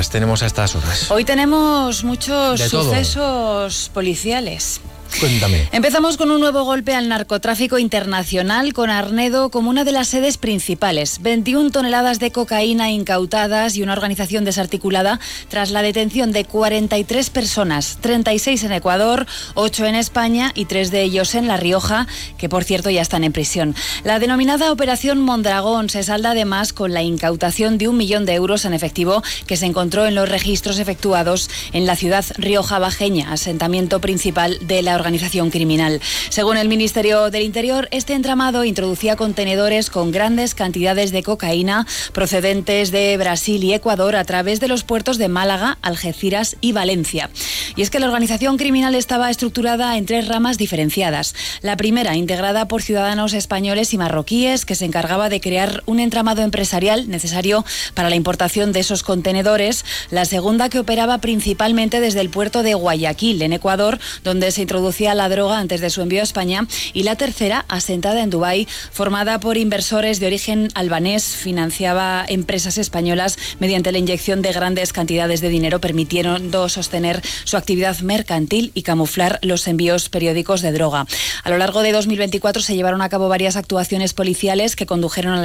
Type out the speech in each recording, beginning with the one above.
noticias tenemos a estas horas? Hoy tenemos muchos sucesos policiales. Cuéntame. Empezamos con un nuevo golpe al narcotráfico internacional, con Arnedo como una de las sedes principales. 21 toneladas de cocaína incautadas y una organización desarticulada tras la detención de 43 personas, 36 en Ecuador, 8 en España y 3 de ellos en La Rioja, que por cierto ya están en prisión. La denominada Operación Mondragón se salda además con la incautación de 1 millón de euros en efectivo que se encontró en los registros efectuados en la ciudad riojabajeña, asentamiento principal de la organización criminal. Según el Ministerio del Interior, este entramado introducía contenedores con grandes cantidades de cocaína procedentes de Brasil y Ecuador a través de los puertos de Málaga, Algeciras y Valencia. Y es que la organización criminal estaba estructurada en 3 ramas diferenciadas. La primera, integrada por ciudadanos españoles y marroquíes, que se encargaba de crear un entramado empresarial necesario para la importación de esos contenedores. La segunda, que operaba principalmente desde el puerto de Guayaquil, en Ecuador, donde se introducía la droga antes de su envío a España. Y la tercera, asentada en Dubái, formada por inversores de origen albanés, financiaba empresas españolas mediante la inyección de grandes cantidades de dinero, permitiendo sostener su actividad mercantil y camuflar los envíos periódicos de droga. A lo largo de 2024 se llevaron a cabo varias actuaciones policiales que condujeron a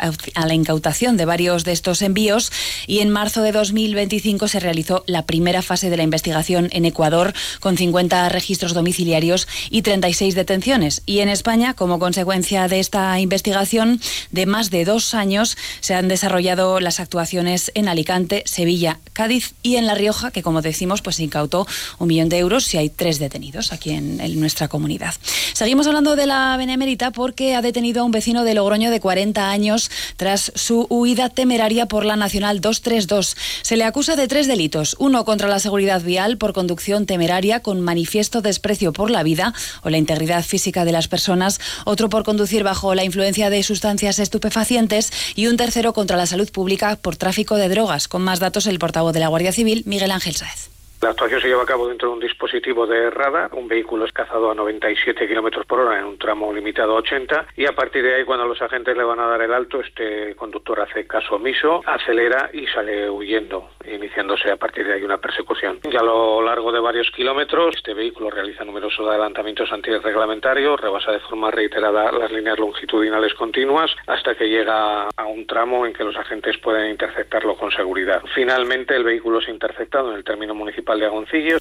la incautación de varios de estos envíos, y en marzo de 2025 se realizó la primera fase de la investigación en Ecuador, con 50 registros domiciliarios y 36 detenciones. Y en España, como consecuencia de esta investigación de más de 2 años, se han desarrollado las actuaciones en Alicante, Sevilla, Cádiz y en La Rioja, que como decimos, pues se incautó 1 millón de euros y hay 3 detenidos aquí en nuestra comunidad. Seguimos hablando de la Benemérita porque ha detenido a un vecino de Logroño de 40 años tras su huida temeraria por la Nacional 232. Se le acusa de 3 delitos: 1 contra la seguridad vial por conducción temeraria con manifiesto desprecio por la vida o la integridad física de las personas, otro por conducir bajo la influencia de sustancias estupefacientes y un tercero contra la salud pública por tráfico de drogas. Con más datos, el portavoz de la Guardia Civil, Miguel Ángel Sáez. La actuación se lleva a cabo dentro de un dispositivo de radar. Un vehículo es cazado a 97 km por hora en un tramo limitado a 80, y a partir de ahí, cuando los agentes le van a dar el alto, este conductor hace caso omiso, acelera y sale huyendo, iniciándose a partir de ahí una persecución. Y a lo largo de varios kilómetros, este vehículo realiza numerosos adelantamientos antirreglamentarios, rebasa de forma reiterada las líneas longitudinales continuas, hasta que llega a un tramo en que los agentes pueden interceptarlo con seguridad. Finalmente, el vehículo es interceptado en el término municipal de Agoncillo.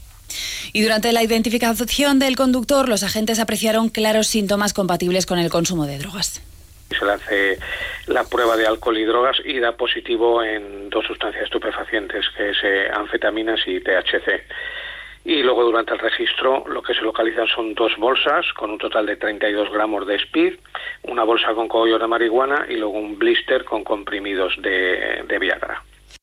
Y durante la identificación del conductor, los agentes apreciaron claros síntomas compatibles con el consumo de drogas. Se le hace la prueba de alcohol y drogas y da positivo en 2 sustancias estupefacientes, que es anfetaminas y THC. Y luego, durante el registro, lo que se localizan son 2 bolsas con un total de 32 gramos de speed, una bolsa con cogollos de marihuana y luego un blister con comprimidos de Viagra.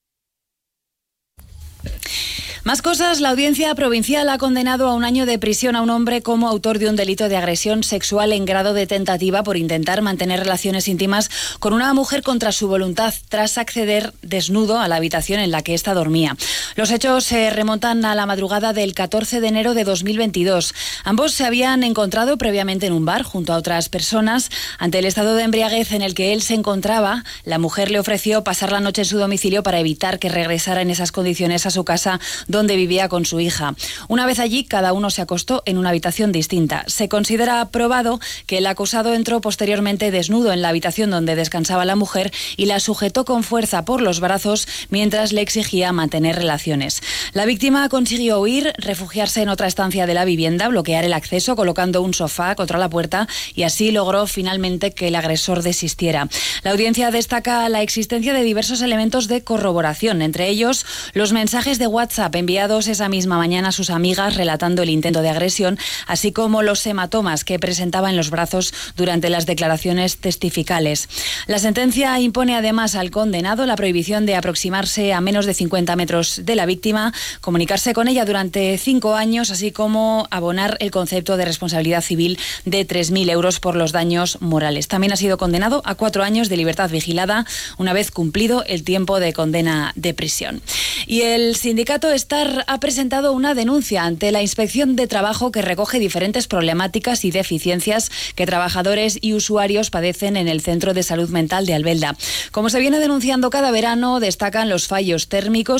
Más cosas. La Audiencia Provincial ha condenado a 1 año de prisión a un hombre como autor de un delito de agresión sexual en grado de tentativa por intentar mantener relaciones íntimas con una mujer contra su voluntad tras acceder desnudo a la habitación en la que ésta dormía. Los hechos se remontan a la madrugada del 14 de enero de 2022. Ambos se habían encontrado previamente en un bar junto a otras personas. Ante el estado de embriaguez en el que él se encontraba, la mujer le ofreció pasar la noche en su domicilio para evitar que regresara en esas condiciones a su casa, donde vivía con su hija. Una vez allí, cada uno se acostó en una habitación distinta. Se considera probado que el acusado entró posteriormente desnudo en la habitación donde descansaba la mujer y la sujetó con fuerza por los brazos mientras le exigía mantener relaciones. La víctima consiguió huir, refugiarse en otra estancia de la vivienda, bloquear el acceso colocando un sofá contra la puerta, y así logró finalmente que el agresor desistiera. La audiencia destaca la existencia de diversos elementos de corroboración, entre ellos los mensajes de WhatsApp enviados esa misma mañana a sus amigas relatando el intento de agresión, así como los hematomas que presentaba en los brazos durante las declaraciones testificales. La sentencia impone además al condenado la prohibición de aproximarse a menos de 50 metros de la víctima, comunicarse con ella durante 5 años, así como abonar el concepto de responsabilidad civil de 3.000 euros por los daños morales. También ha sido condenado a 4 años de libertad vigilada una vez cumplido el tiempo de condena de prisión. Y el sindicato Estar ha presentado una denuncia ante la Inspección de Trabajo que recoge diferentes problemáticas y deficiencias que trabajadores y usuarios padecen en el Centro de Salud Mental de Albelda. Como se viene denunciando cada verano, destacan los fallos térmicos